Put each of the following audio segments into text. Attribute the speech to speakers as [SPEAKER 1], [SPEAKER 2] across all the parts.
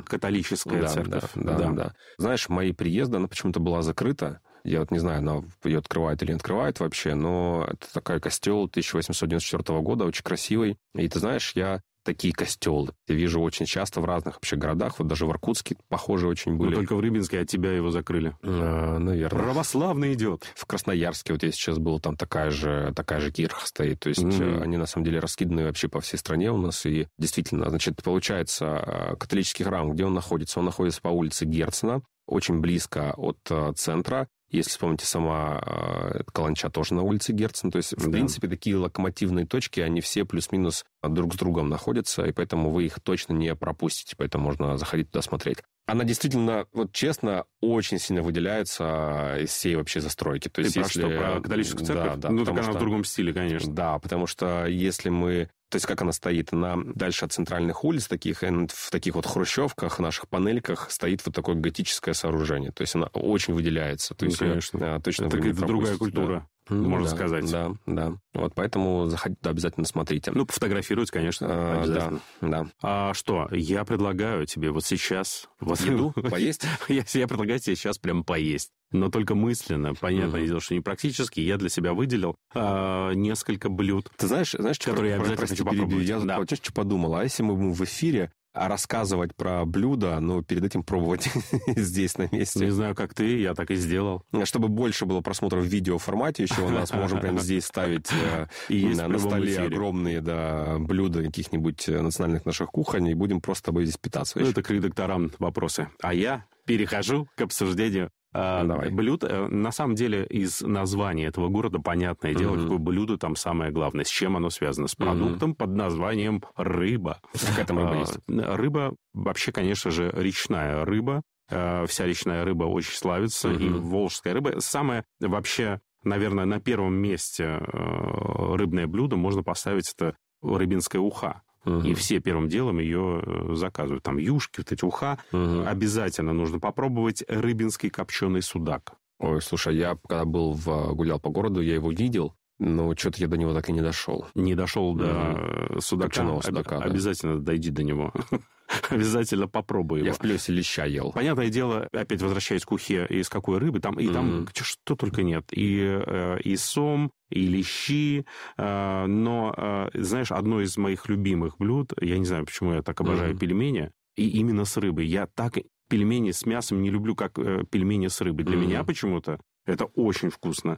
[SPEAKER 1] Католическая церковь.
[SPEAKER 2] Да. Знаешь, мои приезды, она почему-то была закрыта. Я вот не знаю, она ее открывает или не открывает вообще, но это такой костел 1894 года, очень красивый. И ты знаешь, я такие костелы я вижу очень часто в разных вообще городах. Вот даже в Иркутске похожие очень были.
[SPEAKER 1] Но только в Рыбинске от тебя его закрыли.
[SPEAKER 2] Наверное.
[SPEAKER 1] Православный идет.
[SPEAKER 2] В Красноярске, вот я сейчас был, там такая же кирха стоит. То есть они, на самом деле, раскиданы вообще по всей стране у нас. И действительно, значит, получается, католический храм, где он находится? Он находится по улице Герцена, очень близко от центра. Если вспомните, сама Каланча тоже на улице Герцена. То есть, в принципе, такие локомотивные точки, они все плюс-минус друг с другом находятся, и поэтому вы их точно не пропустите. Поэтому можно заходить туда смотреть. Она действительно, вот честно, очень сильно выделяется из всей вообще застройки. То есть,
[SPEAKER 1] про католическую церковь?
[SPEAKER 2] Да,
[SPEAKER 1] ну, так она в другом стиле, конечно.
[SPEAKER 2] Да, потому что если мы... То есть, как она стоит? Она дальше от центральных улиц, в таких вот хрущевках, наших панельках, стоит вот такое готическое сооружение. То есть, она очень выделяется. То есть,
[SPEAKER 1] конечно.
[SPEAKER 2] Точно
[SPEAKER 1] это какая-то другая культура, можно сказать.
[SPEAKER 2] Да. Вот поэтому заходите, обязательно смотрите.
[SPEAKER 1] Ну, пофотографировать, конечно, обязательно.
[SPEAKER 2] Да.
[SPEAKER 1] А что, я предлагаю тебе вот сейчас...
[SPEAKER 2] Еду? Поесть?
[SPEAKER 1] Я предлагаю тебе сейчас прям поесть. Но только мысленно. Понятное дело, что не практически. Я для себя выделил несколько блюд.
[SPEAKER 2] Ты знаешь,
[SPEAKER 1] которые я обязательно хочу попробовать.
[SPEAKER 2] Я что подумал, а если мы будем в эфире рассказывать про блюда, но перед этим пробовать здесь на месте?
[SPEAKER 1] Не знаю, как ты, я так и сделал.
[SPEAKER 2] Чтобы больше было просмотров в видеоформате, еще у нас можем прямо здесь ставить на столе огромные блюда каких-нибудь национальных наших кухонь, и будем просто с тобой здесь питаться.
[SPEAKER 1] Ну, это к редакторам вопросы. А я перехожу к обсуждению блюд. На самом деле, из названия этого города, понятное дело, какое блюдо там самое главное. С чем оно связано? С продуктом под названием рыба.
[SPEAKER 2] Какая там рыба есть?
[SPEAKER 1] Рыба, вообще, конечно же, речная рыба. Вся речная рыба очень славится. И волжская рыба. Самое, вообще, наверное, на первом месте рыбное блюдо можно поставить, это рыбинская уха. И все первым делом ее заказывают. Там юшки, вот эти уха. Обязательно нужно попробовать рыбинский копченый судак.
[SPEAKER 2] Ой, слушай, я когда гулял по городу, я его видел, но что-то я до него так и не дошел.
[SPEAKER 1] Не дошел до судака?
[SPEAKER 2] Копченого судака, да.
[SPEAKER 1] Обязательно дойди до него. Обязательно попробуй его.
[SPEAKER 2] Я в плесе леща ел.
[SPEAKER 1] Понятное дело, опять возвращаясь к ухе, из какой рыбы, там что только нет. И сом, и лещи. Но, знаешь, одно из моих любимых блюд, я не знаю, почему я так обожаю пельмени, и именно с рыбой. Я так пельмени с мясом не люблю, как пельмени с рыбой. Для меня почему-то это очень вкусно.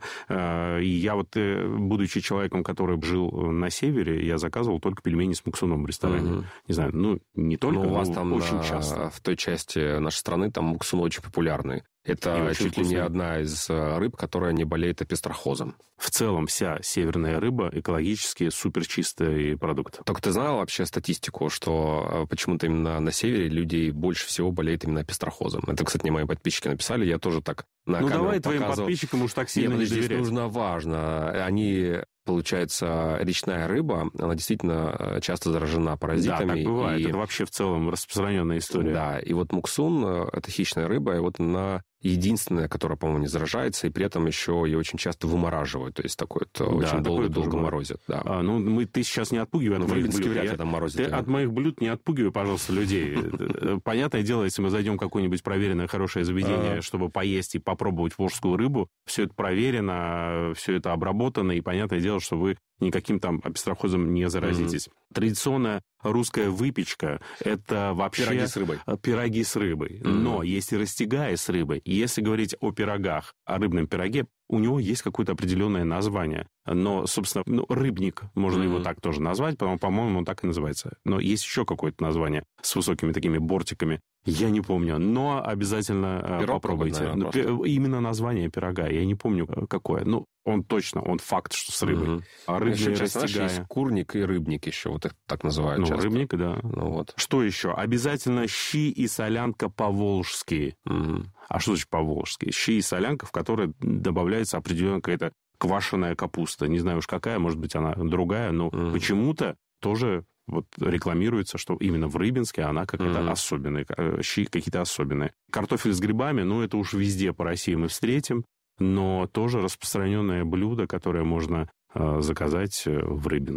[SPEAKER 1] И я вот, будучи человеком, который жил на севере, я заказывал только пельмени с муксуном в ресторане. Не знаю, не только, но у вас там очень часто.
[SPEAKER 2] В той части нашей страны там муксун очень популярный. Это чуть ли не одна из рыб, которая не болеет апистрохозом.
[SPEAKER 1] В целом вся северная рыба экологически суперчистый продукт.
[SPEAKER 2] Только ты знал вообще статистику, что почему-то именно на севере людей больше всего болеет именно апистрохозом? Это, кстати, мне мои подписчики написали, я тоже так на камеру
[SPEAKER 1] давай
[SPEAKER 2] показывал.
[SPEAKER 1] Твоим подписчикам уж так сильно не доверять.
[SPEAKER 2] Здесь важно. Они... Получается, речная рыба, она действительно часто заражена паразитами.
[SPEAKER 1] Да, так бывает. Это вообще в целом распространенная история.
[SPEAKER 2] Да, и вот муксун – это хищная рыба, и вот она единственная, которая, по-моему, не заражается, и при этом еще ее очень часто вымораживают. То есть, такое очень долго морозят. Да.
[SPEAKER 1] Ты сейчас не отпугивай от моих блюд.
[SPEAKER 2] Вряд ли там морозят.
[SPEAKER 1] Ты от моих блюд не отпугивай, пожалуйста, людей. Понятное дело, если мы зайдем в какое-нибудь проверенное хорошее заведение, чтобы поесть и попробовать волжскую рыбу, все это проверено, все это обработано, и понятное дело, что вы никаким там апистрохозом не заразитесь. Традиционная русская выпечка – это вообще... Пироги с рыбой. Но есть и растягая с рыбой. И если говорить о пирогах, о рыбном пироге, у него есть какое-то определенное название. Но, собственно, рыбник, можно его так тоже назвать, по-моему, он так и называется. Но есть еще какое-то название с высокими такими бортиками. Я не помню, но обязательно попробуйте. Именно название пирога, я не помню, какое. Он факт, что с рыбой. А рыбный растягая...
[SPEAKER 2] Есть курник и рыбник еще, вот их так называют часто.
[SPEAKER 1] Рыбник, да.
[SPEAKER 2] Вот.
[SPEAKER 1] Что еще? Обязательно щи и солянка по-волжски. А что значит по-волжски? Щи и солянка, в которые добавляется определенная какая-то квашеная капуста. Не знаю уж какая, может быть, она другая, но почему-то тоже... Вот рекламируется, что именно в Рыбинске она какая-то особенная, щи какие-то особенные. Картофель с грибами, это уж везде по России мы встретим, но тоже распространенное блюдо, которое можно заказать в Рыбинске.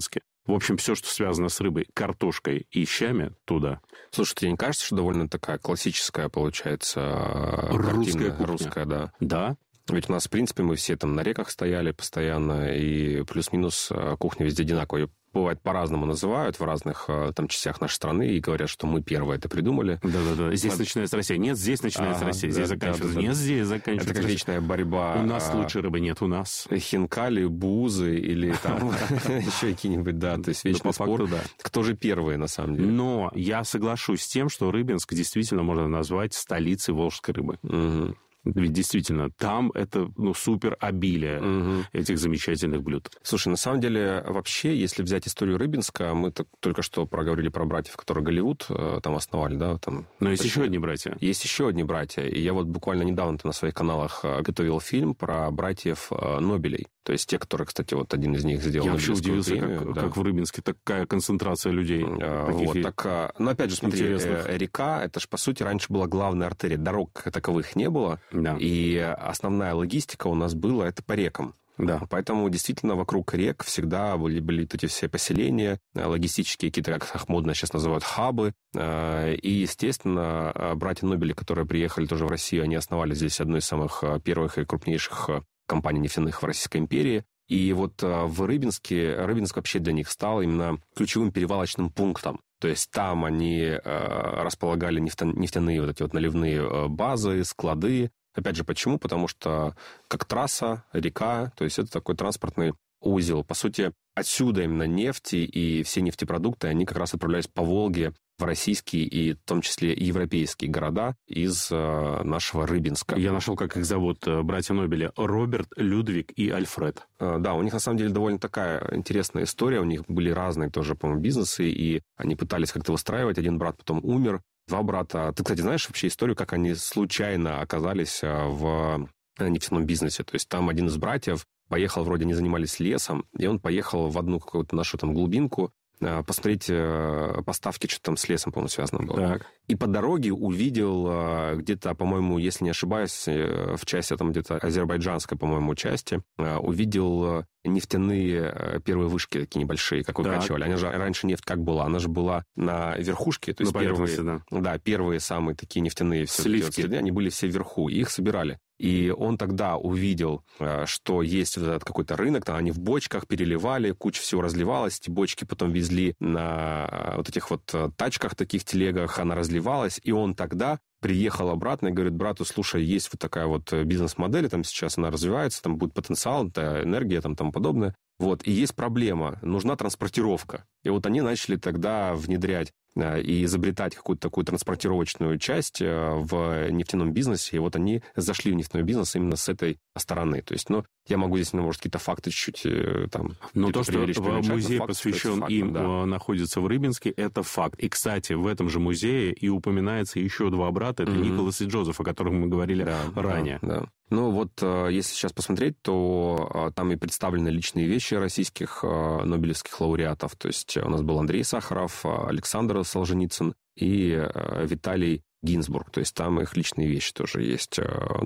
[SPEAKER 1] В общем, все, что связано с рыбой, картошкой и щами, туда.
[SPEAKER 2] Слушай, тебе не кажется, что довольно такая классическая, получается,
[SPEAKER 1] русская
[SPEAKER 2] картина?
[SPEAKER 1] кухня.
[SPEAKER 2] Русская, да.
[SPEAKER 1] Да.
[SPEAKER 2] Ведь у нас, в принципе, мы все там на реках стояли постоянно, и плюс-минус кухня везде одинаковая. Бывает, по-разному называют в разных там частях нашей страны и говорят, что мы первые это придумали.
[SPEAKER 1] Да-да-да. Здесь начинается Россия. Нет, здесь начинается Россия. Здесь заканчивается. Нет, здесь заканчивается.
[SPEAKER 2] Это как вечная борьба.
[SPEAKER 1] У нас лучше рыбы нет, у нас.
[SPEAKER 2] Хинкали, бузы или там еще какие-нибудь, да. То есть вечный спор. Кто же первые, на самом деле?
[SPEAKER 1] Но я соглашусь с тем, что Рыбинск действительно можно назвать столицей волжской рыбы. Ведь действительно, там это супер обилие этих замечательных блюд.
[SPEAKER 2] Слушай, на самом деле, вообще, если взять историю Рыбинска, мы только что проговорили про братьев, которые Голливуд там основали, да? Там,
[SPEAKER 1] но есть еще одни братья.
[SPEAKER 2] Есть еще одни братья. И я вот буквально недавно на своих каналах готовил фильм про братьев Нобелей. То есть те, которые, кстати, вот один из них сделал Нобелевскую премию. Я вообще удивился,
[SPEAKER 1] как в Рыбинске такая концентрация людей.
[SPEAKER 2] Вот, так, но опять же, смотри, река, это же, по сути, раньше была главная артерия. Дорог таковых не было. Да. И основная логистика у нас была это по рекам. Да. Поэтому действительно вокруг рек всегда были эти все поселения, логистические какие-то, как их модно сейчас называют, хабы. И, естественно, братья Нобели, которые приехали тоже в Россию, они основали здесь одну из самых первых и крупнейших компаний нефтяных в Российской империи. И вот в Рыбинске, Рыбинск вообще для них стал именно ключевым перевалочным пунктом. То есть там они располагали нефтяные вот эти вот наливные базы, склады. Опять же, почему? Потому что как трасса, река, то есть это такой транспортный узел. По сути, отсюда именно нефти и все нефтепродукты, они как раз отправлялись по Волге в российские и в том числе и европейские города из нашего Рыбинска.
[SPEAKER 1] Я нашел, как их зовут, братья Нобели. Роберт, Людвиг и Альфред.
[SPEAKER 2] Да, у них на самом деле довольно такая интересная история. У них были разные тоже, по-моему, бизнесы, и они пытались как-то выстраивать. Один брат потом умер, два брата. Ты, кстати, знаешь вообще историю, как они случайно оказались в нефтяном бизнесе? То есть там один из братьев поехал, вроде они занимались лесом, и он поехал в одну какую-то нашу там глубинку, посмотреть поставки, что там с лесом, по-моему, связано было. Так. И по дороге увидел где-то, по-моему, если не ошибаюсь, в части там где-то азербайджанской, по-моему, части, увидел нефтяные первые вышки такие небольшие, как выкачивали. Они же раньше нефть как была? Она же была на верхушке. То есть первые самые такие нефтяные сливки, они были все вверху, и их собирали. И он тогда увидел, что есть вот этот какой-то рынок, там они в бочках переливали, куча всего разливалась, эти бочки потом везли на вот этих вот тачках, таких телегах, она разливалась, и он тогда приехал обратно и говорит брату: слушай, есть вот такая вот бизнес-модель, там сейчас она развивается, там будет потенциал, энергия, там тому подобное. Вот, и есть проблема, нужна транспортировка. И вот они начали тогда внедрять и изобретать какую-то такую транспортировочную часть в нефтяном бизнесе. И вот они зашли в нефтяной бизнес именно с этой стороны. То есть, я могу здесь, может, какие-то факты чуть-чуть там...
[SPEAKER 1] Но то, что музей посвящен им, находится в Рыбинске, это факт. И, кстати, в этом же музее и упоминается еще два брата. Это Николас и Джозеф, о которых мы говорили ранее.
[SPEAKER 2] Да. Ну, вот если сейчас посмотреть, то там и представлены личные вещи российских нобелевских лауреатов. То есть у нас был Андрей Сахаров, Александр Солженицын и Виталий Гинзбург. То есть там их личные вещи тоже есть.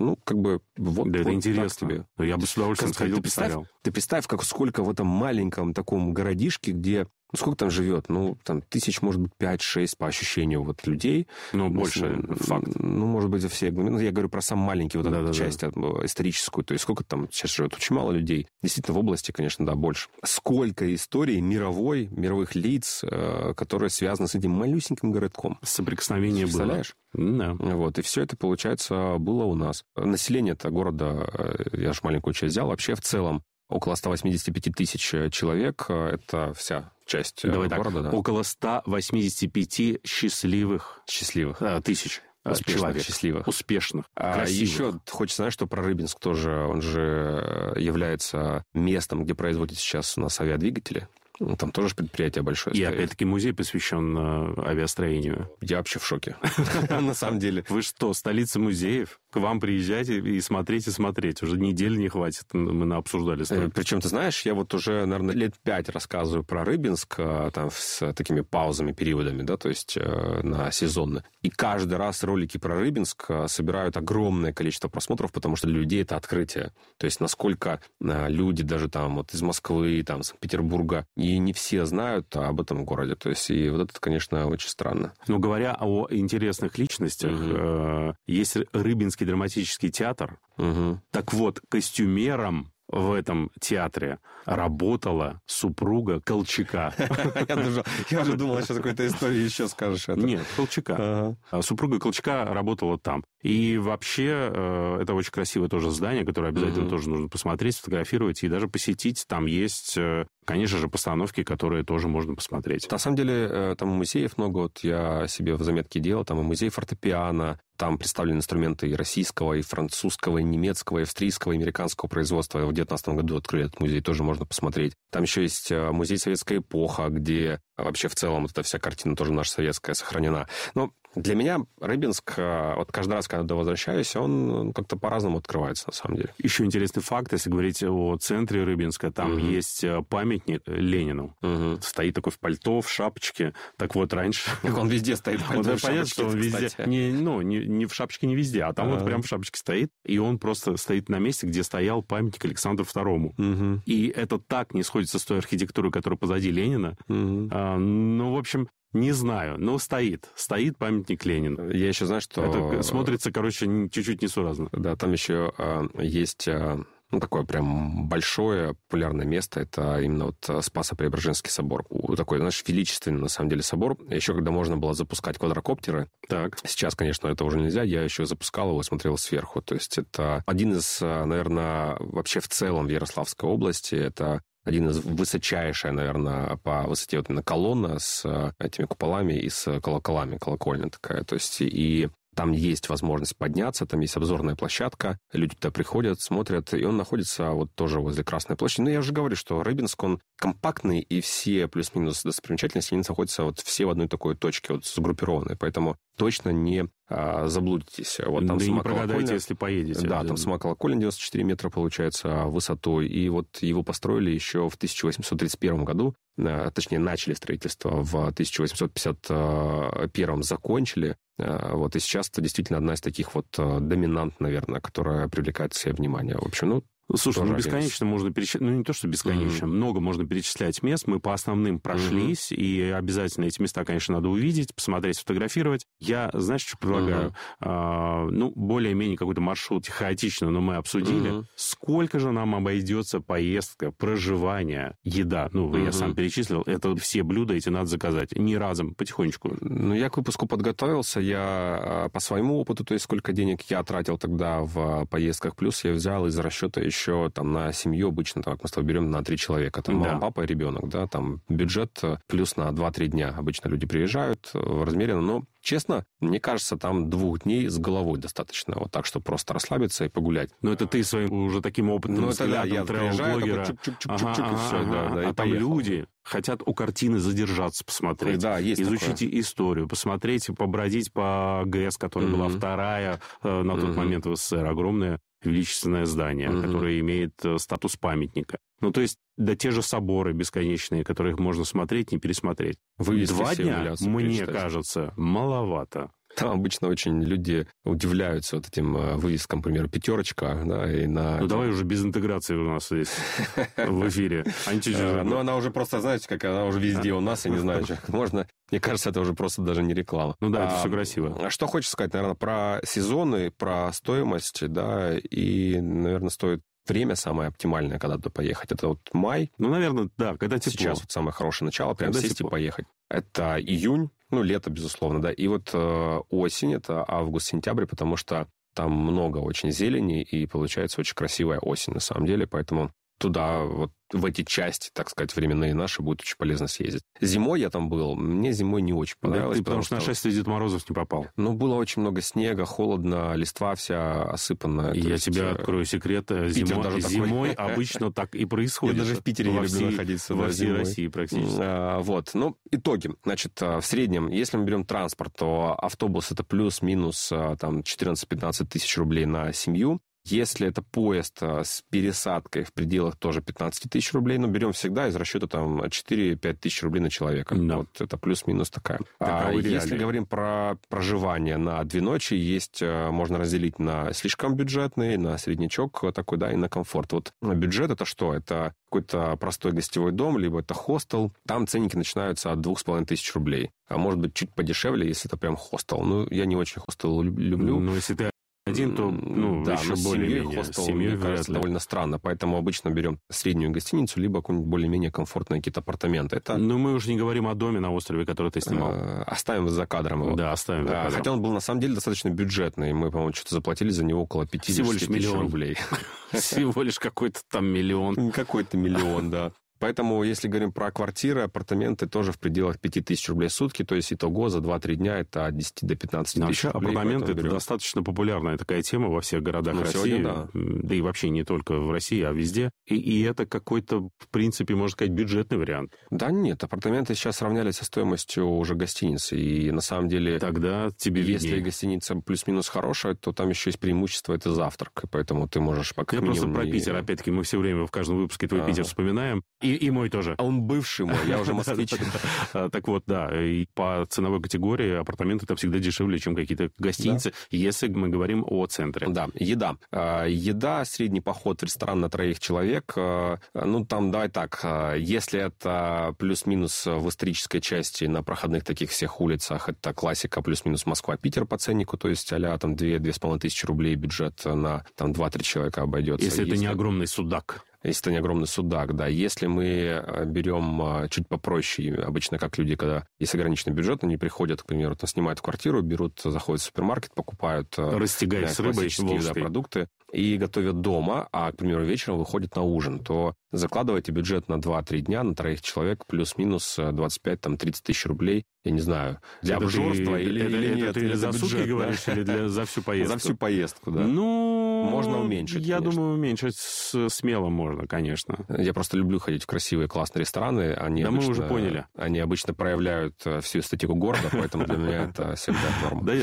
[SPEAKER 2] Вот.
[SPEAKER 1] Да, это интересно. Тебе. Я бы с удовольствием сходил, посмотрел.
[SPEAKER 2] Ты представь, сколько в этом маленьком таком городишке, где... сколько там живет? Там тысяч, может быть, 5-6 по ощущению вот людей.
[SPEAKER 1] Больше, факт.
[SPEAKER 2] Может быть, все. Я говорю про самую маленькую вот эту часть историческую. То есть сколько там сейчас живет? Очень мало людей. Действительно, в области, конечно, да, больше. Сколько историй мировых лиц, которые связаны с этим малюсеньким городком.
[SPEAKER 1] Соприкосновение было.
[SPEAKER 2] Представляешь?
[SPEAKER 1] Да.
[SPEAKER 2] Вот, и все это, получается, было у нас. Население-то города, я же маленькую часть взял, вообще в целом около 185 тысяч человек. Это вся часть города.
[SPEAKER 1] Да. Около 185 счастливых тысяч.
[SPEAKER 2] Успешных, счастливых.
[SPEAKER 1] Успешных, красивых.
[SPEAKER 2] Еще хочется знать, что про Рыбинск тоже, он же является местом, где производят сейчас у нас авиадвигатели. Там тоже предприятие большое
[SPEAKER 1] стоит. И опять-таки музей посвящен авиастроению.
[SPEAKER 2] Я вообще в шоке, на самом деле.
[SPEAKER 1] Вы что, столица музеев? к вам приезжать и смотреть, и смотреть. Уже недели не хватит, мы обсуждали.
[SPEAKER 2] Причем, ты знаешь, я вот уже, наверное, лет 5 рассказываю про Рыбинск, там, с такими паузами, периодами, да, то есть на сезонно. И каждый раз ролики про Рыбинск собирают огромное количество просмотров, потому что для людей это открытие. То есть насколько люди даже там вот из Москвы, там, Санкт-Петербурга, и не все знают об этом городе. То есть и вот это, конечно, очень странно.
[SPEAKER 1] Но говоря о интересных личностях, есть Рыбинский драматический театр. Так вот, костюмером в этом театре работала супруга Колчака.
[SPEAKER 2] Я уже думал, сейчас какую-то историю еще скажешь.
[SPEAKER 1] Нет, Колчака. Супруга Колчака работала там. И вообще, это очень красивое тоже здание, которое обязательно тоже нужно посмотреть, сфотографировать и даже посетить. Там есть, конечно же, постановки, которые тоже можно посмотреть.
[SPEAKER 2] На самом деле, там музеев много. Вот я себе в заметке делал. Там и музей фортепиано, там представлены инструменты и российского, и французского, и немецкого, и австрийского, и американского производства. В 2019 году открыли этот музей, тоже можно посмотреть. Там еще есть музей «Советская эпоха», где вообще в целом вот эта вся картина тоже наша советская сохранена. Но для меня Рыбинск, вот каждый раз, когда возвращаюсь, он как-то по-разному открывается, на самом деле.
[SPEAKER 1] Еще интересный факт, если говорить о центре Рыбинска, там есть памятник Ленину. Стоит такой в пальто, в шапочке. Так вот, раньше...
[SPEAKER 2] Он везде стоит в пальто, в
[SPEAKER 1] понятно, что он везде... Не в шапочке, не везде, а там вот прям в шапочке стоит. И он просто стоит на месте, где стоял памятник Александру II. И это так не сходится с той архитектурой, которая позади Ленина. Ну, в общем... Не знаю, но стоит памятник Ленину.
[SPEAKER 2] Я еще знаю, что...
[SPEAKER 1] Это смотрится, короче, чуть-чуть несуразно.
[SPEAKER 2] Да, там еще есть... такое прям большое популярное место, это именно вот Спасо-Преображенский собор. Такой, знаешь, величественный, на самом деле, собор. Еще когда можно было запускать квадрокоптеры.
[SPEAKER 1] Так.
[SPEAKER 2] Сейчас, конечно, это уже нельзя. Я еще запускал его и смотрел сверху. То есть это один из, наверное, вообще в целом в Ярославской области, это один из высочайших, наверное, по высоте вот именно колонна с этими куполами и с колоколами, колокольня такая. То есть и там есть возможность подняться, там есть обзорная площадка, люди туда приходят, смотрят, и он находится вот тоже возле Красной площади. Но я уже говорю, что Рыбинск, он компактный, и все плюс-минус достопримечательности, они находятся вот все в одной такой точке, вот сгруппированные, поэтому точно не заблудитесь. Вот там
[SPEAKER 1] да и не прогадайте, если поедете.
[SPEAKER 2] Да, там сама колокольня 94 метра, получается, высотой, и вот его построили еще в 1831 году, точнее, начали строительство в 1851 закончили. Вот, и сейчас это действительно одна из таких вот доминант, наверное, которая привлекает все внимание. В общем,
[SPEAKER 1] слушай, бесконечно можно перечислять, не то, что бесконечно, много можно перечислять мест, мы по основным прошлись, и обязательно эти места, конечно, надо увидеть, посмотреть, сфотографировать. Я, знаешь, что предлагаю? Более-менее какой-то маршрут хаотично, но мы обсудили. Сколько же нам обойдется поездка, проживание, еда? Я сам перечислил, это все блюда эти надо заказать, не разом, потихонечку.
[SPEAKER 2] Я к выпуску подготовился, я по своему опыту, то есть сколько денег я тратил тогда в поездках, плюс я взял из расчета еще там на семью обычно, так, мы с тобой берем на 3 человека. Там мама, папа и ребенок, да, там бюджет плюс на 2-3 дня. Обычно люди приезжают размеренно, но, честно, мне кажется, там 2 дней с головой достаточно. Вот так, чтобы просто расслабиться и погулять.
[SPEAKER 1] Но это ты своим уже таким опытным взглядом тревел-блогера. А там люди хотят у картины задержаться, посмотреть, изучить историю, посмотреть, побродить по ГЭС, которая была вторая на тот момент в СССР, огромная величественное здание, которое имеет статус памятника. То есть, да те же соборы бесконечные, которых можно смотреть, не пересмотреть. 2 дня, мне кажется, маловато.
[SPEAKER 2] Там обычно очень люди удивляются вот этим вывескам, например, 5, да, и на...
[SPEAKER 1] давай уже без интеграции у нас здесь в эфире.
[SPEAKER 2] Она уже просто, знаете, как она уже везде у нас, я не знаю, что можно... Мне кажется, это уже просто даже не реклама.
[SPEAKER 1] Это все красиво.
[SPEAKER 2] Что хочешь сказать, наверное, про сезоны, про стоимость, да, и, наверное, стоит время самое оптимальное, когда туда поехать. Это вот май.
[SPEAKER 1] Наверное, да, когда тепло.
[SPEAKER 2] Сейчас вот самое хорошее начало, прям сесть и поехать. Это июнь, лето, безусловно, да. И вот осень, это август-сентябрь, потому что там много очень зелени, и получается очень красивая осень, на самом деле. Поэтому туда, вот в эти части, так сказать, временные наши, будет очень полезно съездить. Зимой я там был, мне зимой не очень понравилось.
[SPEAKER 1] Да, потому что на шествие Дед Морозов не попал.
[SPEAKER 2] Ну, было очень много снега, холодно, листва вся осыпана.
[SPEAKER 1] Я тебе открою секрет. Зимой обычно так и происходит.
[SPEAKER 2] Я даже в Питере не люблю находиться.
[SPEAKER 1] Во всей России практически.
[SPEAKER 2] Вот. Ну, итоги. Значит, в среднем, если мы берем транспорт, то автобус это плюс-минус там 14-15 тысяч рублей на семью. Если это поезд с пересадкой в пределах тоже 15 тысяч рублей, но берем всегда из расчета там 4-5 тысяч рублей на человека.
[SPEAKER 1] Да.
[SPEAKER 2] Вот это плюс-минус такая. Если говорим про проживание на 2 ночи, можно разделить на слишком бюджетный, на среднячок такой, да, и на комфорт. Вот бюджет это что? Это какой-то простой гостевой дом, либо это хостел. Там ценники начинаются от 2500 рублей. А может быть, чуть подешевле, если это прям хостел. Ну, я не очень хостел люблю.
[SPEAKER 1] Ну, если ты один, то
[SPEAKER 2] да,
[SPEAKER 1] еще более-менее.
[SPEAKER 2] Хостел, мне кажется, довольно странно. Поэтому обычно берем среднюю гостиницу, либо какие-нибудь более-менее комфортные какие-то апартаменты.
[SPEAKER 1] Но мы уже не говорим о доме на острове, который ты снимал.
[SPEAKER 2] Оставим за кадром его.
[SPEAKER 1] Да, оставим за кадром.
[SPEAKER 2] Хотя он был, на самом деле, достаточно бюджетный. Мы, по-моему, что-то заплатили за него около 50 тысяч рублей.
[SPEAKER 1] Всего лишь какой-то там миллион.
[SPEAKER 2] Какой-то миллион, да. Поэтому, если говорим про квартиры, апартаменты, тоже в пределах 5000 рублей в сутки, то есть итого за 2-3 дня это от 10 до 15 тысяч рублей.
[SPEAKER 1] Апартаменты – это достаточно популярная такая тема во всех городах России.
[SPEAKER 2] Сегодня,
[SPEAKER 1] да и вообще не только в России, а везде. И это какой-то, в принципе, можно сказать, бюджетный вариант.
[SPEAKER 2] Да нет, апартаменты сейчас сравнялись со стоимостью уже гостиницы. И на самом деле,
[SPEAKER 1] тогда тебе
[SPEAKER 2] если
[SPEAKER 1] виднее.
[SPEAKER 2] Гостиница плюс-минус хорошая, то там еще есть преимущество – это завтрак. И поэтому ты можешь пока
[SPEAKER 1] Я просто про Питер, опять-таки, мы все время в каждом выпуске твой Питер вспоминаем. И мой тоже.
[SPEAKER 2] А он бывший мой, я уже москвич.
[SPEAKER 1] Так вот, да, и по ценовой категории апартаменты там всегда дешевле, чем какие-то гостиницы, если мы говорим о центре.
[SPEAKER 2] Да, еда. Еда, средний поход в ресторан на 3 человек, ну, там, давай так, если это плюс-минус в исторической части на проходных таких всех улицах, это классика плюс-минус Москва-Питер по ценнику, то есть а-ля там 2-2,5 тысячи рублей бюджет на там 2-3 человека обойдется.
[SPEAKER 1] Если это не огромный судак.
[SPEAKER 2] Если это не огромный судак, да. Если мы берем чуть попроще, обычно как люди, когда есть ограниченный бюджет, они приходят, к примеру, там, снимают квартиру, берут, заходят в супермаркет, покупают
[SPEAKER 1] растягай с рыбой
[SPEAKER 2] продукты и готовят дома, а, к примеру, вечером выходят на ужин, то закладывайте бюджет на 2-3 дня на 3 человек плюс-минус 25-30 тысяч рублей. Я не знаю, для обжорства или нет.
[SPEAKER 1] Ты за сутки говоришь или за всю поездку?
[SPEAKER 2] За всю поездку, да.
[SPEAKER 1] Ну,
[SPEAKER 2] можно уменьшить,
[SPEAKER 1] я думаю, уменьшить смело можно, конечно.
[SPEAKER 2] Я просто люблю ходить в красивые, классные рестораны.
[SPEAKER 1] Мы уже поняли.
[SPEAKER 2] Они обычно проявляют всю эстетику города, поэтому для меня это всегда норма.
[SPEAKER 1] Да нет,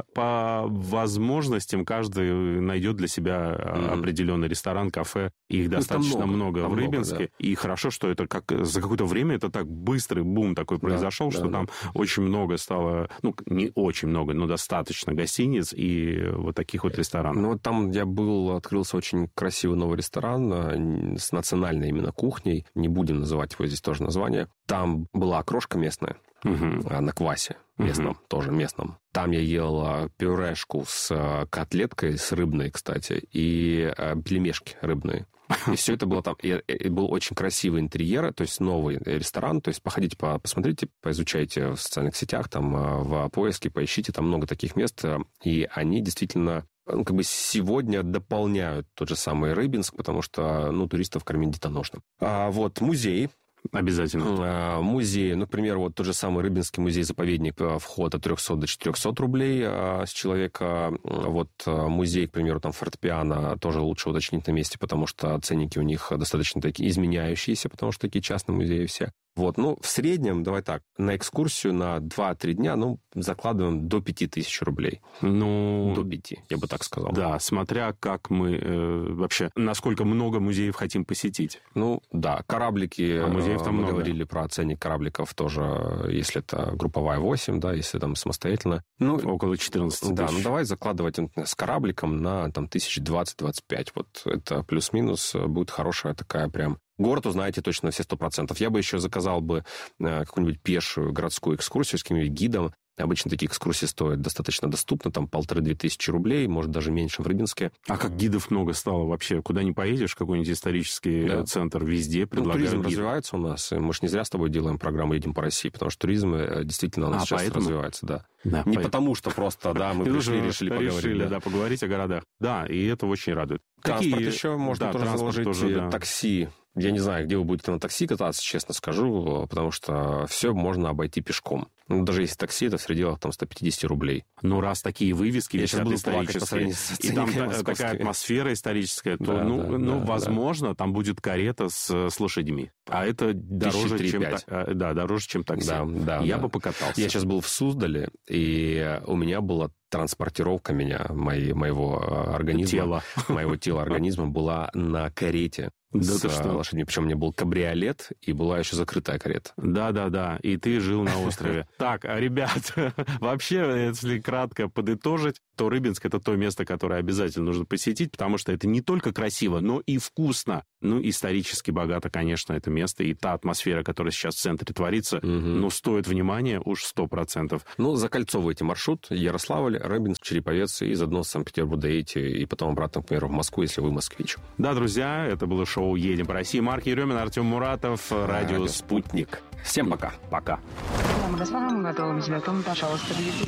[SPEAKER 1] по возможностям каждый найдет для себя определенный ресторан, кафе. Их достаточно много в Рыбинске. И хорошо, что это за какое-то время это так быстрый бум такой произошел, что там очень много стало, ну, не очень много, но достаточно гостиниц и вот таких вот ресторанов.
[SPEAKER 2] Ну, вот там я был, открылся очень красивый новый ресторан с национальной именно кухней. Не будем называть его здесь тоже название. Там была окрошка местная на квасе местном, тоже местном. Там я ел пюрешку с котлеткой, с рыбной, кстати, и пельмешки рыбные. И все это было там. И был очень красивый интерьер, то есть новый ресторан. То есть походите, посмотрите, поизучайте в социальных сетях, там в поиске, поищите, там много таких мест. И они действительно как бы сегодня дополняют тот же самый Рыбинск, потому что, ну, туристов кормить где-то нужно. А вот музей.
[SPEAKER 1] Обязательно.
[SPEAKER 2] Музей, например, вот тот же самый Рыбинский музей-заповедник, вход от 300 до 400 рублей с человека. Вот музей, к примеру, там фортепиано тоже лучше уточнить на месте, потому что ценники у них достаточно такие изменяющиеся, потому что такие частные музеи все. Вот, ну, в среднем, давай так, на экскурсию на 2-3 дня, ну, закладываем до 5000 рублей.
[SPEAKER 1] Ну...
[SPEAKER 2] До 5, я бы так сказал.
[SPEAKER 1] Да, смотря как мы вообще, насколько много музеев хотим посетить.
[SPEAKER 2] Ну, да, кораблики,
[SPEAKER 1] музеев там
[SPEAKER 2] мы
[SPEAKER 1] много.
[SPEAKER 2] Говорили про ценник корабликов тоже, если это групповая 8, да, если там самостоятельно. Ну,
[SPEAKER 1] около 14 тысяч.
[SPEAKER 2] Да, ну, давай закладывать с корабликом на там 1020-25, вот это плюс-минус будет хорошая такая прям... Город узнаете точно все 100%. Я бы еще заказал бы какую-нибудь пешую городскую экскурсию с каким-нибудь гидом. Обычно такие экскурсии стоят достаточно доступно, там 1500-2000 рублей, может, даже меньше в Рыбинске.
[SPEAKER 1] А как гидов много стало вообще? Куда ни поедешь, какой-нибудь исторический центр, везде предлагают
[SPEAKER 2] туризм
[SPEAKER 1] гид.
[SPEAKER 2] развивается у нас, и мы же не зря с тобой делаем программу «Едем по России», потому что туризм действительно у нас сейчас развивается, да. Не потому что просто, мы пришли, решили поговорить.
[SPEAKER 1] Поговорить о городах. Да, и это очень радует.
[SPEAKER 2] Транспорт еще можно тоже заложить, такси. Я не знаю, где вы будете на такси кататься, честно скажу, потому что все можно обойти пешком. Даже если такси, это в пределах 150 рублей.
[SPEAKER 1] Ну, раз такие вывески висят исторические, и там такая атмосфера историческая, то, возможно, там будет карета с лошадьми. А это дороже, чем такси. Я бы покатался.
[SPEAKER 2] Я сейчас был в Суздале, и у меня была транспортировка моего организма, моего тела организма была на карете. С лошадьми. Причем у меня был кабриолет, и была еще закрытая карета.
[SPEAKER 1] Да. И ты жил на острове. Так, ребят, вообще, если кратко подытожить, то Рыбинск — это то место, которое обязательно нужно посетить, потому что это не только красиво, но и вкусно. Исторически богато, конечно, это место. И та атмосфера, которая сейчас в центре творится, стоит внимания уж 100%.
[SPEAKER 2] Закольцовывайте маршрут. Ярославль, Рыбинск, Череповец, и заодно с Санкт-Петербурга доедете, и потом обратно, к примеру, в Москву, если вы москвич.
[SPEAKER 1] Да, друзья, это было шоу «Едем по России». Марк Еремин, Артем Муратов, радио «Спутник».
[SPEAKER 2] Всем пока.
[SPEAKER 1] Пока.